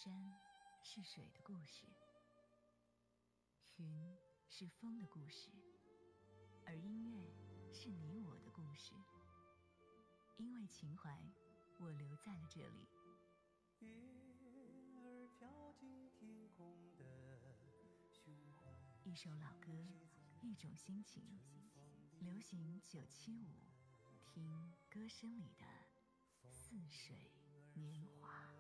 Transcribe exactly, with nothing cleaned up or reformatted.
山是水的故事，云是风的故事，而音乐是你我的故事。因为情怀，我留在了这里。 月儿飘进天空的胸怀， 一首老歌，一种心情。流行九七五，听歌声里的似水年华。